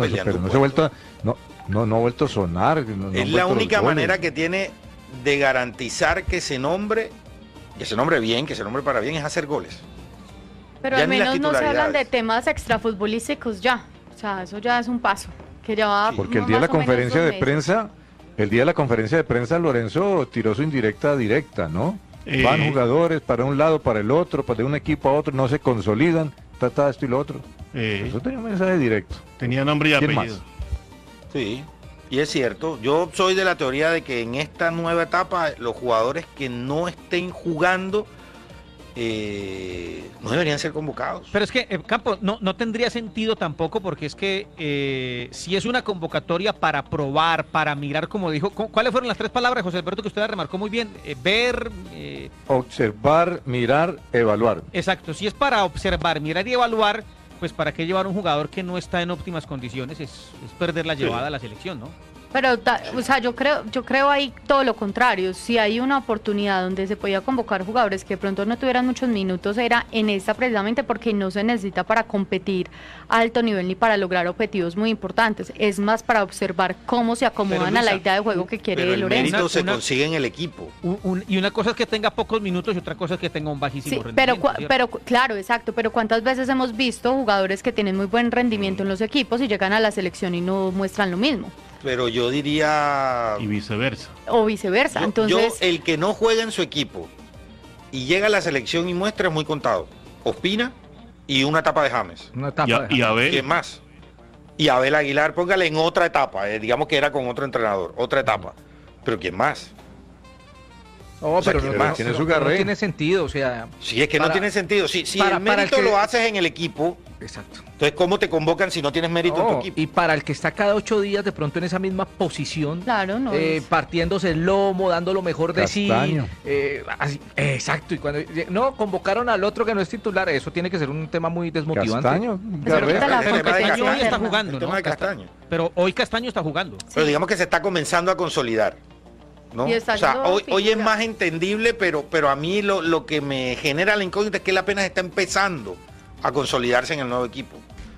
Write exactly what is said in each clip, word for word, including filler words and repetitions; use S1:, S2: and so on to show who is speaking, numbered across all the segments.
S1: no, pero no se ha vuelto a, no, no, no ha vuelto a sonar. No, no
S2: es la única manera que tiene de garantizar que se nombre, que se nombre bien, que se nombre para bien, es hacer goles.
S3: Pero
S2: ya
S3: al menos no se hablan de temas extrafutbolísticos ya. O sea, eso ya es un paso. Que ya va,
S1: sí. Porque el día de la conferencia de prensa, el día de la conferencia de prensa, Lorenzo tiró su indirecta directa, ¿no? Eh. Van jugadores para un lado, para el otro, para de un equipo a otro, no se consolidan, trata esto y lo otro. Eh. Eso tenía un mensaje directo.
S4: Tenía nombre y apellido. Más?
S2: Sí, y es cierto. Yo soy de la teoría de que en esta nueva etapa los jugadores que no estén jugando Eh, no deberían ser convocados.
S5: Pero es que, eh, Campo, no, no tendría sentido tampoco, porque es que eh, si es una convocatoria para probar, para mirar, como dijo, ¿cuáles fueron las tres palabras, José Alberto, que usted la remarcó muy bien? Eh, ver... Eh...
S1: Observar, mirar, evaluar.
S5: Exacto, si es para observar, mirar y evaluar, pues ¿para qué llevar a un jugador que no está en óptimas condiciones? Es, es perder la llevada sí. a la selección, ¿no?
S3: Pero, o sea, yo creo, yo creo ahí todo lo contrario. Si hay una oportunidad donde se podía convocar jugadores que de pronto no tuvieran muchos minutos, era en esta precisamente porque no se necesita para competir a alto nivel ni para lograr objetivos muy importantes. Es más para observar cómo se acomodan pero, Luisa, a la idea de juego que quiere
S2: pero el
S3: Lorenzo.
S2: Mérito se
S5: una,
S2: consigue en el equipo.
S5: Un, un, y una cosa es que tenga pocos minutos y otra cosa es que tenga un bajísimo
S3: sí,
S5: rendimiento.
S3: Pero, pero claro, exacto. Pero ¿cuántas veces hemos visto jugadores que tienen muy buen rendimiento en los equipos y llegan a la selección y no muestran lo mismo?
S2: Pero yo diría...
S4: Y viceversa.
S3: O viceversa,
S2: yo,
S3: entonces...
S2: Yo, el que no juega en su equipo y llega a la selección y muestra es muy contado. Ospina y una etapa de James.
S4: Una etapa y, a, de James. Y Abel.
S2: ¿Quién más? Y Abel Aguilar, póngale en otra etapa, eh, digamos que era con otro entrenador, otra etapa. Pero ¿quién más?
S6: Oh, o sea, pero, no, más? Tiene su no tiene sentido, o sea...
S2: Sí, es que para, no tiene sentido. Si, si para, el mérito el que... lo haces en el equipo...
S6: Exacto.
S2: Entonces, ¿cómo te convocan si no tienes mérito no, en tu equipo?
S6: Y para el que está cada ocho días de pronto en esa misma posición,
S3: claro, no
S6: eh,
S3: es...
S6: partiéndose el lomo, dando lo mejor de
S1: Castaño.
S6: sí. Eh, así, eh, exacto. Y cuando no convocaron al otro que no es titular, eso tiene que ser un tema muy desmotivante.
S1: Castaño.
S5: Pero Castaño hoy está
S2: el
S5: jugando,
S2: tema
S5: ¿no?
S2: de Castaño.
S5: Pero hoy Castaño está jugando.
S2: Sí. Pero digamos que se está comenzando a consolidar. ¿No? O sea, hoy, hoy es más entendible, pero, pero a mí lo, lo que me genera la incógnita es que él apenas está empezando a consolidarse en el nuevo equipo.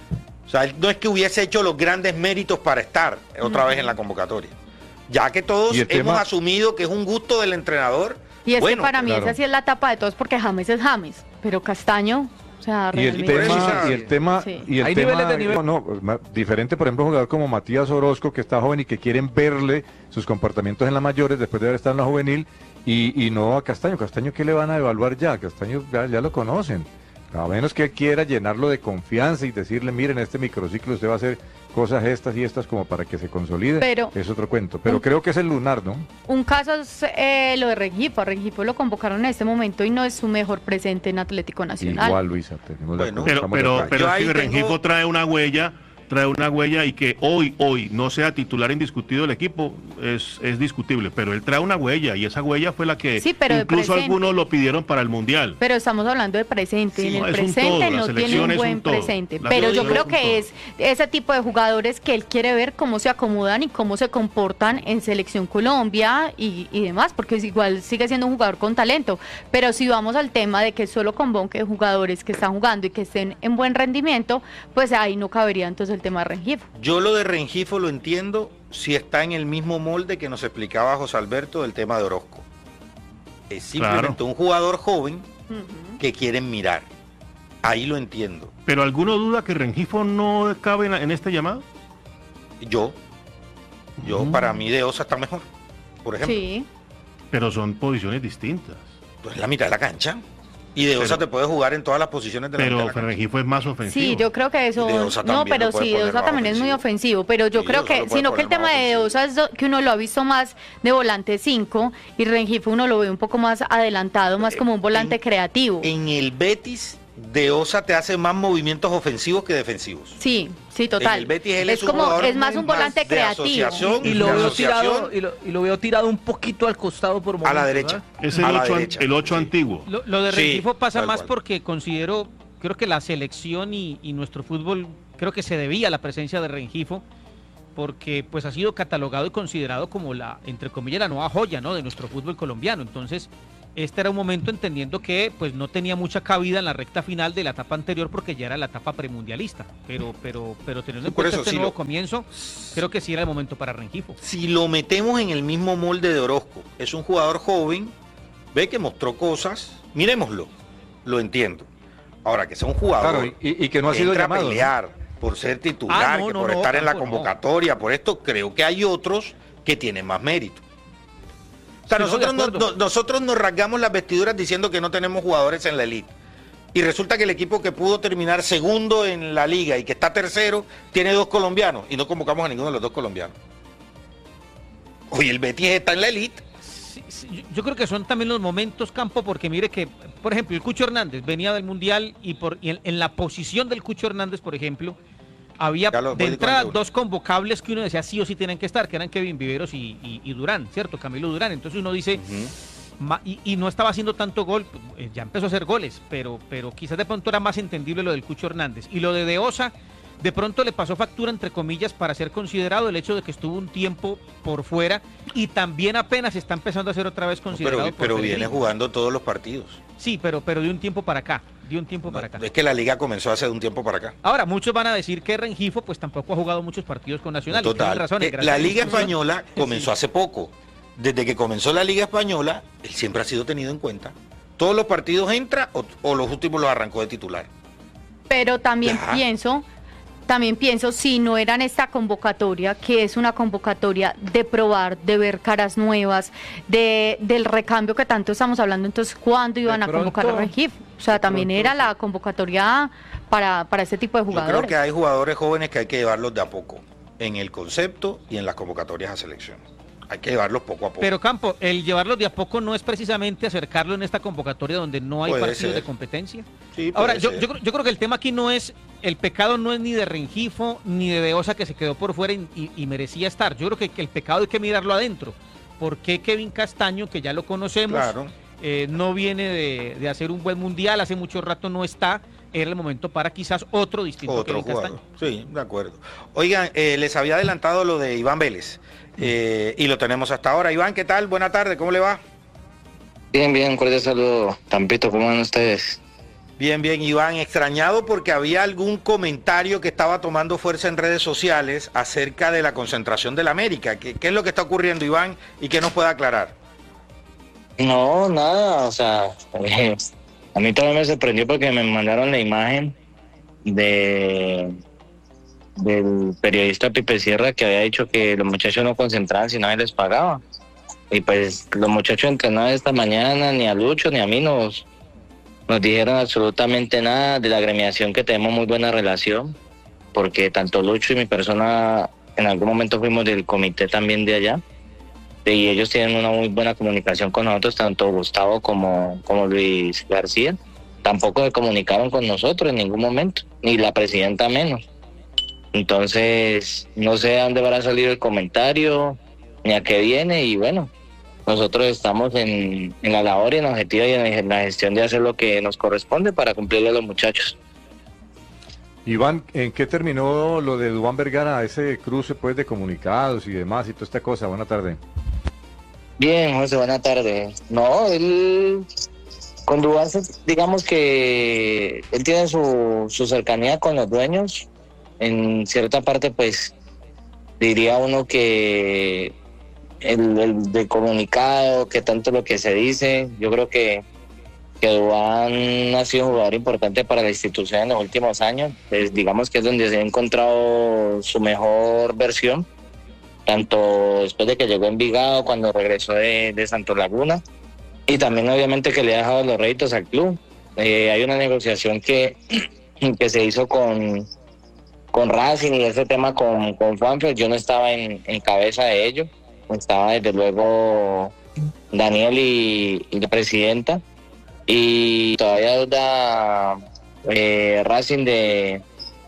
S2: O sea, él no es que hubiese hecho los grandes méritos para estar otra uh-huh. vez en la convocatoria. Ya que todos hemos tema... asumido que es un gusto del entrenador.
S3: Y es
S2: bueno,
S3: que para mí
S2: claro.
S3: esa sí es la tapa de todos, porque James es James, pero Castaño... O sea,
S1: y, el tema, y el tema,
S3: sí.
S1: y el
S6: Hay
S1: tema,
S6: niveles de nivel.
S1: No, no, diferente, por ejemplo, un jugador como Matías Orozco, que está joven y que quieren verle sus comportamientos en las mayores después de haber estado en la juvenil, y, y no a Castaño. Castaño, ¿qué le van a evaluar ya? Castaño ya, ya lo conocen. A menos que quiera llenarlo de confianza y decirle, miren, este microciclo usted va a hacer cosas estas y estas como para que se consolide,
S3: pero,
S1: es otro cuento. Pero un, creo que es el lunar, ¿no?
S3: Un caso es eh, lo de Rengifo. A Rengifo lo convocaron en este momento y no es su mejor presente en Atlético Nacional.
S1: Igual, Luisa. Tenemos
S4: bueno, pero pero, pero es que Rengifo tengo... trae una huella... trae una huella y que hoy, hoy no sea titular indiscutido del equipo es, es discutible, pero él trae una huella y esa huella fue la que
S3: sí, pero
S4: incluso algunos lo pidieron para el Mundial.
S3: Pero estamos hablando de presente, sí, en el presente no tiene un buen presente, la pero yo creo que es ese tipo de jugadores que él quiere ver cómo se acomodan y cómo se comportan en Selección Colombia y, y demás, porque es igual sigue siendo un jugador con talento, pero si vamos al tema de que solo convoque jugadores que están jugando y que estén en buen rendimiento, pues ahí no cabería entonces el tema de Rengifo.
S2: Yo lo de Rengifo lo entiendo si está en el mismo molde que nos explicaba José Alberto del tema de Orozco. Es simplemente claro. un jugador joven uh-huh. que quieren mirar. Ahí lo entiendo.
S4: ¿Pero alguno duda que Rengifo no cabe en, en este llamado?
S2: Yo. Yo, uh-huh. para mí De Osa está mejor, por ejemplo.
S3: Sí.
S4: Pero son posiciones distintas.
S2: Pues la mitad de la cancha. Y De Osa pero, te puede jugar en todas las posiciones de la
S4: Pero Rengifo es más ofensivo.
S3: Sí, yo creo que eso... No, pero sí, De Osa también es muy ofensivo. Pero yo sí, creo que... Sino que el tema de De Osa es que uno lo ha visto más de volante cinco y Rengifo uno lo ve un poco más adelantado, más como un volante
S2: en,
S3: creativo.
S2: En el Betis, De Osa te hace más movimientos ofensivos que defensivos.
S3: Sí, sí, total.
S2: En el Betis él
S3: es,
S2: es,
S3: como,
S2: un
S3: es más un volante más creativo.
S6: Y, y, lo veo tirado, y, lo, y lo veo tirado un poquito al costado por momentos.
S2: A la derecha.
S4: ¿No? Es el ocho, derecha. El ocho sí. antiguo.
S5: Lo, lo de Rengifo sí, pasa más
S2: cual.
S5: porque considero, creo que la selección y, y nuestro fútbol, creo que se debía a la presencia de Rengifo, porque pues ha sido catalogado y considerado como la, entre comillas, la nueva joya, ¿no?, de nuestro fútbol colombiano. Entonces, este era un momento entendiendo que pues no tenía mucha cabida en la recta final de la etapa anterior porque ya era la etapa premundialista, pero pero pero teniendo en cuenta
S2: eso,
S5: este
S2: si
S5: nuevo
S2: lo,
S5: comienzo, creo que sí era el momento para Rengifo.
S2: Si lo metemos en el mismo molde de Orozco, es un jugador joven, ve que mostró cosas, miremoslo, lo entiendo. Ahora que sea un jugador
S1: claro, y, y que no ha sido
S2: entra
S1: llamado,
S2: a pelear, ¿no? Por ser titular,
S5: ah, no,
S2: que
S5: no,
S2: por
S5: no,
S2: estar
S5: Campo,
S2: en la convocatoria, no. Por esto creo que hay otros que tienen más mérito. O sea, sí, nosotros, no, no, nosotros nos rasgamos las vestiduras diciendo que no tenemos jugadores en la elite. Y resulta que el equipo que pudo terminar segundo en la liga y que está tercero, tiene dos colombianos. Y no convocamos a ninguno de los dos colombianos. Oye, el Betis está en la elite.
S5: Sí, sí, yo creo que son también los momentos, Campo, porque mire que, por ejemplo, el Cucho Hernández venía del Mundial y, por, y en, en la posición del Cucho Hernández, por ejemplo, había de entrada dos convocables que uno decía sí o sí tienen que estar, que eran Kevin Viveros y, y, y Durán, ¿cierto? Camilo Durán. Entonces uno dice, uh-huh. ma, y, y no estaba haciendo tanto gol, ya empezó a hacer goles, pero, pero quizás de pronto era más entendible lo del Cucho Hernández. Y lo de De Osa, de pronto le pasó factura, entre comillas, para ser considerado el hecho de que estuvo un tiempo por fuera y también apenas está empezando a ser otra vez considerado.
S2: No, pero pero viene jugando todos los partidos.
S5: Sí, pero, pero de un tiempo para acá. De un tiempo
S2: no,
S5: para acá.
S2: Es que la liga comenzó hace de un tiempo para acá.
S5: Ahora, muchos van a decir que Rengifo pues tampoco ha jugado muchos partidos con Nacional.
S2: Total. Razón, eh, la Liga Española comenzó sí. hace poco. Desde que comenzó la Liga Española, él siempre ha sido tenido en cuenta. Todos los partidos entra o, o los últimos los arrancó de titular.
S3: Pero también ya. pienso... También pienso, si no eran esta convocatoria, que es una convocatoria de probar, de ver caras nuevas, de del recambio que tanto estamos hablando, entonces, ¿cuándo iban pronto, a convocar a Rengifo? O sea, también pronto, era la convocatoria para, para este tipo de jugadores.
S2: Yo creo que hay jugadores jóvenes que hay que llevarlos de a poco, en el concepto y en las convocatorias a selección. Hay que llevarlos poco a poco.
S5: Pero Campo, el llevarlos de a poco no es precisamente acercarlo en esta convocatoria donde no hay puede partidos ser. de competencia. Sí, Ahora, yo, yo, yo creo que el tema aquí no es, el pecado no es ni de Rengifo ni de De Osa, que se quedó por fuera y, y, y merecía estar. Yo creo que, que el pecado hay que mirarlo adentro. ¿Por qué Kevin Castaño, que ya lo conocemos, claro. eh, no viene de, de hacer un buen mundial, hace mucho rato no está? Era el momento para quizás otro distinto
S2: otro
S5: Kevin
S2: jugador.
S5: Castaño.
S2: Sí, de acuerdo. Oigan, eh, les había adelantado lo de Iván Vélez. Eh, y lo tenemos hasta ahora. Iván, ¿qué tal? Buena tarde, ¿cómo le va?
S7: Bien, bien, cordial saludo. Tampito, ¿cómo van ustedes?
S2: Bien, bien, Iván, extrañado porque había algún comentario que estaba tomando fuerza en redes sociales acerca de la concentración del América. ¿Qué, qué es lo que está ocurriendo, Iván? ¿Y qué nos puede aclarar?
S7: No, nada, o sea, eh, a mí también me sorprendió porque me mandaron la imagen de... del periodista Pipe Sierra, que había dicho que los muchachos no concentraban si nadie les pagaba. Y pues los muchachos entrenaban esta mañana, ni a Lucho ni a mí nos, nos dijeron absolutamente nada de la agremiación, que tenemos muy buena relación, porque tanto Lucho y mi persona en algún momento fuimos del comité también de allá, y ellos tienen una muy buena comunicación con nosotros, tanto Gustavo como, como Luis García. Tampoco se comunicaron con nosotros en ningún momento, ni la presidenta menos. Entonces, no sé a dónde va a salir el comentario, ni a qué viene, y bueno, nosotros estamos en, en la labor y en el objetivo y en la gestión de hacer lo que nos corresponde para cumplirle a los muchachos.
S1: Iván, ¿en qué terminó lo de Duván Vergara, ese cruce pues de comunicados y demás y toda esta cosa? Buena tarde.
S7: Bien, José, buena tarde. No, él... Con Duván, digamos que él tiene su, su cercanía con los dueños. En cierta parte, pues, diría uno que el, el de comunicado, que tanto lo que se dice, yo creo que, que Duván ha sido un jugador importante para la institución en los últimos años. Pues, digamos que es donde se ha encontrado su mejor versión, tanto después de que llegó a Envigado, cuando regresó de, de Santo Laguna, y también obviamente que le ha dejado los réditos al club. Eh, hay una negociación que, que se hizo con, con Racing y ese tema con, con Juanfer. Yo no estaba en, en cabeza de ello, estaba desde luego Daniel y, y la presidenta, y todavía duda eh, Racing de,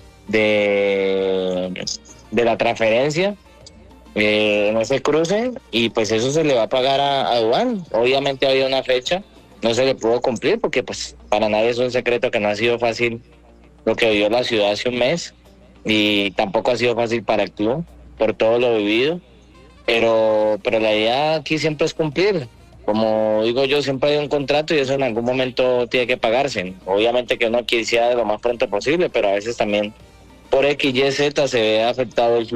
S7: de, de la transferencia Eh, en ese cruce, y pues eso se le va a pagar a, a Duván. Obviamente había una fecha, no se le pudo cumplir porque pues para nadie es un secreto que no ha sido fácil lo que vivió la ciudad hace un mes, y tampoco ha sido fácil para el club por todo lo vivido, pero pero la idea aquí siempre es cumplir. como digo yo, siempre hay un contrato y eso en algún momento tiene que pagarse. Obviamente que uno quisiera de lo más pronto posible, pero a veces también por X, Y, Z se ve afectado el